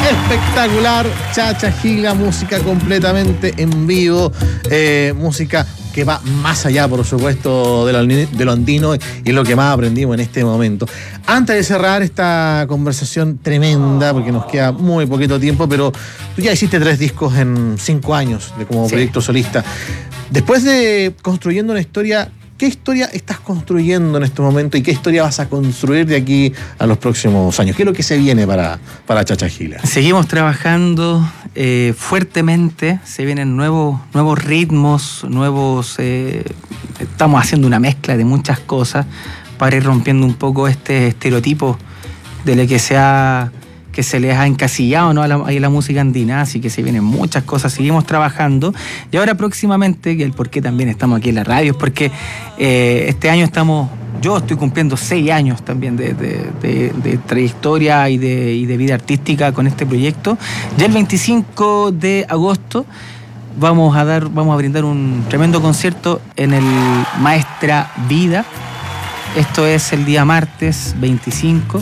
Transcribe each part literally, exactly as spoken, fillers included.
Espectacular, Chacha Gila, música completamente en vivo, eh, música que va más allá, por supuesto, de lo, de lo andino y lo que más aprendimos en este momento. Antes de cerrar esta conversación tremenda, porque nos queda muy poquito tiempo, pero tú ya hiciste tres discos en cinco años de como sí. proyecto solista. Después de construyendo una historia, ¿qué historia estás construyendo en este momento y qué historia vas a construir de aquí a los próximos años? ¿Qué es lo que se viene para, para Chacha Gila? Seguimos trabajando eh, fuertemente, se vienen nuevos, nuevos ritmos, nuevos... Eh, estamos haciendo una mezcla de muchas cosas para ir rompiendo un poco este estereotipo de lo que se ha... que se les ha encasillado, ¿no? a, la, a la música andina, así que se vienen muchas cosas, seguimos trabajando. Y ahora próximamente, que el por qué también estamos aquí en la radio, es porque eh, este año estamos, yo estoy cumpliendo seis años también de, de, de, de trayectoria y de, y de vida artística con este proyecto. Ya el veinticinco de agosto vamos a dar, vamos a brindar un tremendo concierto en el Maestra Vida. Esto es el día martes veinticinco.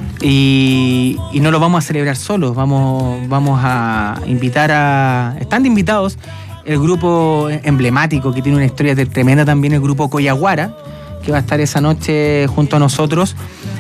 Y, y no lo vamos a celebrar solos, vamos, vamos a invitar a... Están invitados el grupo emblemático que tiene una historia tremenda también, el grupo Coyaguara, que va a estar esa noche junto a nosotros.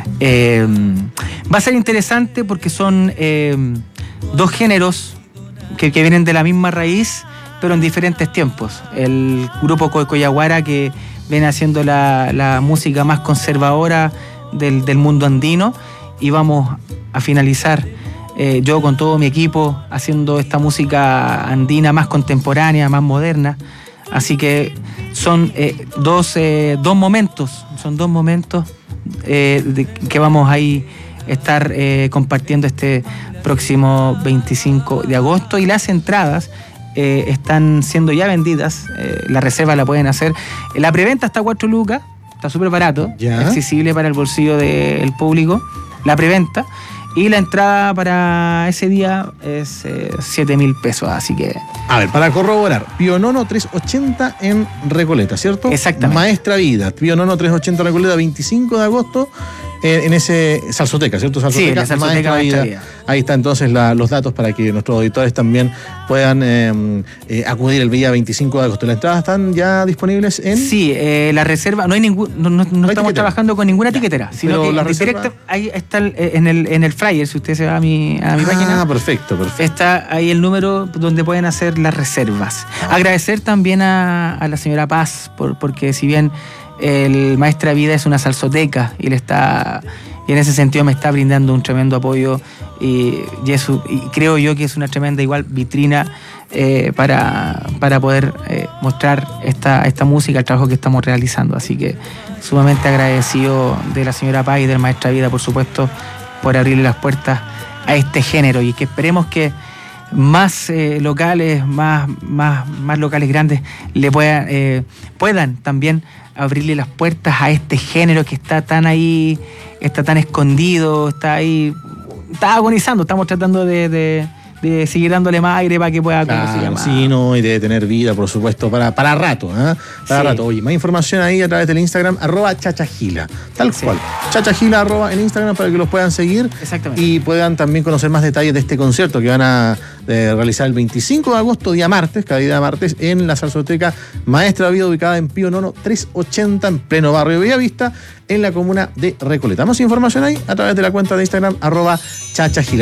Eh, va a ser interesante porque son eh, dos géneros que, que vienen de la misma raíz, pero en diferentes tiempos. El grupo Coyaguara, que viene haciendo la, la música más conservadora del, del mundo andino, y vamos a finalizar eh, yo con todo mi equipo haciendo esta música andina más contemporánea, más moderna. Así que son eh, dos, eh, dos momentos, son dos momentos eh, de, que vamos a ir estar eh, compartiendo este próximo veinticinco de agosto, y las entradas eh, están siendo ya vendidas, eh, la reserva la pueden hacer, la preventa está a cuatro lucas, está súper barato, ¿ya? Accesible para el bolsillo del público. La preventa, y la entrada para ese día es eh, siete mil pesos, así que... A ver, para corroborar, Pío Nono trescientos ochenta en Recoleta, ¿cierto? Exactamente. Maestra Vida, Pío Nono trescientos ochenta en Recoleta, veinticinco de agosto, en, en ese Salsoteca, ¿cierto? Salsoteca, sí, en la Salsoteca Maestra, Maestra Vida. Vida. Ahí está entonces la, los datos para que nuestros auditores también puedan eh, eh, acudir el día veinticinco de agosto. ¿Las entradas están ya disponibles en...? Sí, eh, la reserva, no hay ningún, no, no, no, no estamos etiquetera. trabajando con ninguna etiquetera, ya, sino que la reserva... directa, ahí está el, en, el, en el flyer, si usted se va a mi, a mi ah, página. Ah, perfecto, perfecto. Está ahí el número donde pueden hacer las reservas. Ah. Agradecer también a, a la señora Paz, por, porque si bien el Maestra Vida es una salsoteca y le está... y en ese sentido me está brindando un tremendo apoyo, y, y, eso, y creo yo que es una tremenda igual vitrina eh, para, para poder eh, mostrar esta, esta música, el trabajo que estamos realizando. Así que sumamente agradecido de la señora Paz y del Maestra Vida, por supuesto, por abrirle las puertas a este género, y que esperemos que más eh, locales, más, más, más locales grandes le puedan, eh, puedan también abrirle las puertas a este género que está tan ahí, está tan escondido, está ahí, está agonizando. Estamos tratando de, de, de seguir dándole más aire para que pueda, claro, ¿cómo se llama? Sí, no, y de tener vida, por supuesto, para, para rato, ¿eh? Para sí. rato. Oye, más información ahí a través del Instagram, arroba chachagila, tal sí. cual. Chachagila, arroba en Instagram, para que los puedan seguir. Exactamente. Y puedan también conocer más detalles de este concierto que van a de realizar el veinticinco de agosto, día martes, cada día martes, en la Salsoteca Maestra Vida, ubicada en Pío Nono trescientos ochenta, en pleno barrio Bellavista, en la comuna de Recoleta. Más información ahí a través de la cuenta de Instagram, arroba chachagila.